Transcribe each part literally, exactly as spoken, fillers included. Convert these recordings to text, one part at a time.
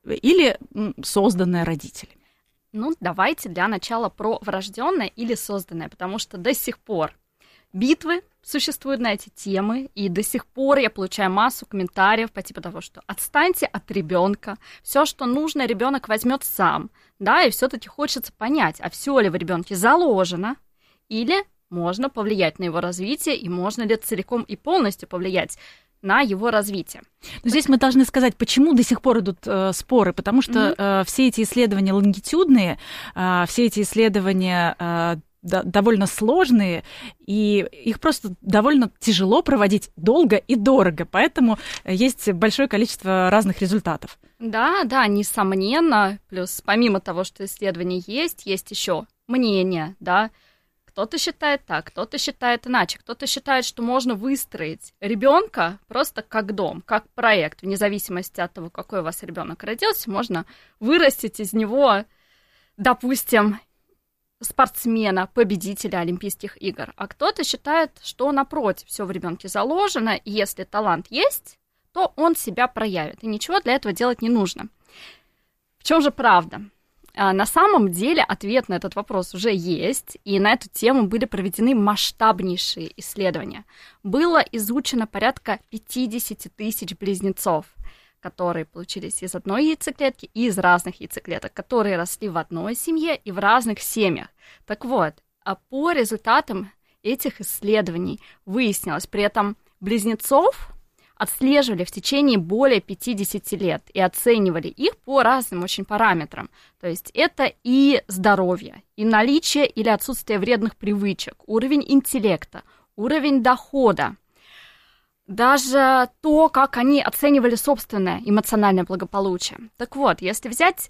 или созданное родителями? Ну, давайте для начала про врожденное или созданное, потому что до сих пор битвы существуют на эти темы, и до сих пор я получаю массу комментариев по типу того, что отстаньте от ребенка, все, что нужно, ребенок возьмет сам, да, и все-таки хочется понять, а все ли в ребенке заложено, или можно повлиять на его развитие, и можно ли целиком и полностью повлиять на его развитие. Но здесь мы должны сказать, почему до сих пор идут э, споры, потому что mm-hmm. э, все эти исследования лонгитюдные, э, все эти исследования э, да, довольно сложные, и их просто довольно тяжело проводить долго и дорого, поэтому есть большое количество разных результатов. Да, да, несомненно. Плюс помимо того, что исследования есть, есть еще мнение, да. Кто-то считает так, кто-то считает иначе, кто-то считает, что можно выстроить ребенка просто как дом, как проект, вне зависимости от того, какой у вас ребенок родился, можно вырастить из него, допустим, спортсмена, победителя Олимпийских игр. А кто-то считает, что напротив, все в ребенке заложено, и если талант есть, то он себя проявит, и ничего для этого делать не нужно. В чем же правда? На самом деле ответ на этот вопрос уже есть, и на эту тему были проведены масштабнейшие исследования. Было изучено порядка пятьдесят тысяч близнецов, которые получились из одной яйцеклетки и из разных яйцеклеток, которые росли в одной семье и в разных семьях. Так вот, а по результатам этих исследований выяснилось, при этом близнецов отслеживали в течение более пятьдесят лет и оценивали их по разным очень параметрам. То есть это и здоровье, и наличие или отсутствие вредных привычек, уровень интеллекта, уровень дохода, даже то, как они оценивали собственное эмоциональное благополучие. Так вот, если взять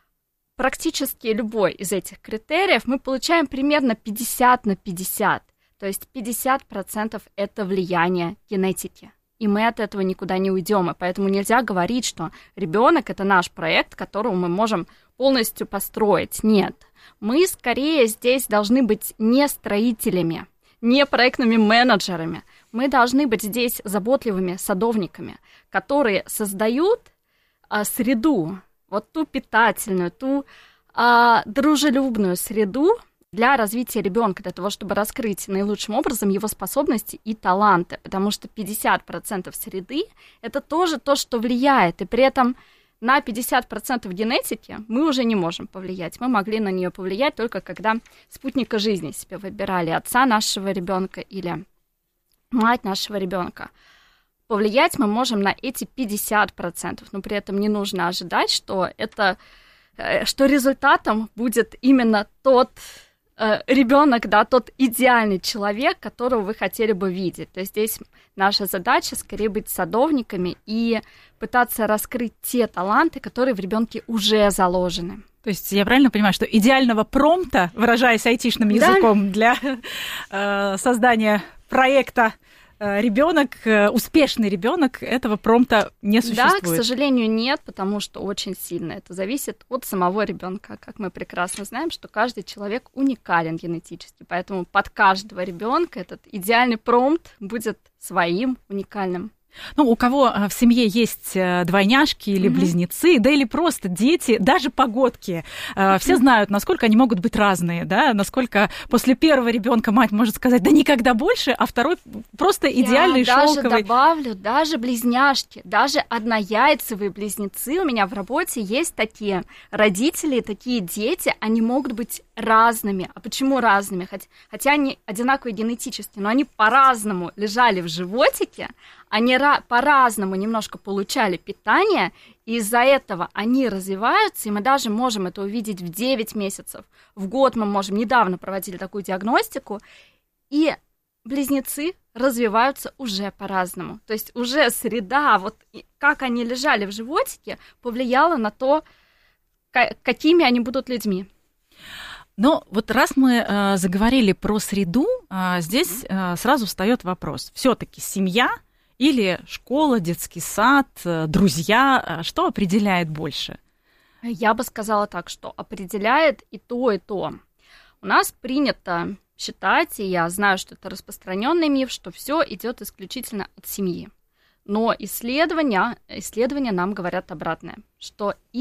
практически любой из этих критериев, мы получаем примерно пятьдесят на пятьдесят. То есть пятьдесят процентов это влияние генетики. И мы от этого никуда не уйдем. И поэтому нельзя говорить, что ребенок это наш проект, которого мы можем полностью построить. Нет. Мы скорее здесь должны быть не строителями, не проектными менеджерами. Мы должны быть здесь заботливыми садовниками, которые создают а, среду, вот ту питательную, ту а, дружелюбную среду для развития ребенка, для того, чтобы раскрыть наилучшим образом его способности и таланты, потому что пятьдесят процентов среды – это тоже то, что влияет, и при этом на пятьдесят процентов генетики мы уже не можем повлиять. Мы могли на нее повлиять только когда спутника жизни себе выбирали, отца нашего ребенка или мать нашего ребенка. Повлиять мы можем на эти пятьдесят процентов, но при этом не нужно ожидать, что, это, что результатом будет именно тот ребенок, да, тот идеальный человек, которого вы хотели бы видеть. То есть здесь наша задача скорее быть садовниками и пытаться раскрыть те таланты, которые в ребенке уже заложены. То есть я правильно понимаю, что идеального промпта, выражаясь айтишным языком, да, для э, создания проекта ребенок, успешный ребенок, этого промпта не существует? Да, к сожалению, нет, потому что очень сильно это зависит от самого ребенка. Как мы прекрасно знаем, что каждый человек уникален генетически, поэтому под каждого ребенка этот идеальный промпт будет своим, уникальным. Ну, у кого в семье есть двойняшки или mm-hmm. близнецы, да или просто дети, даже погодки, mm-hmm. все знают, насколько они могут быть разные, да, насколько после первого ребенка мать может сказать, да никогда больше, а второй просто идеальный Я шелковый. даже добавлю, даже близняшки, даже однояйцевые близнецы, у меня в работе есть такие родители, такие дети, они могут быть разными. А почему разными? Хотя, хотя они одинаковые генетически, но они по-разному лежали в животике, они по-разному немножко получали питание, и из-за этого они развиваются, и мы даже можем это увидеть в девять месяцев. В год мы можем, недавно проводили такую диагностику, и близнецы развиваются уже по-разному. То есть уже среда, вот как они лежали в животике, повлияла на то, какими они будут людьми. Но вот раз мы э, заговорили про среду, э, здесь э, сразу встает вопрос. Все-таки семья или школа, детский сад, э, друзья, э, что определяет больше? Я бы сказала так, что определяет и то, и то. У нас принято считать, и я знаю, что это распространенный миф, что все идет исключительно от семьи. Но исследования, исследования нам говорят обратное, что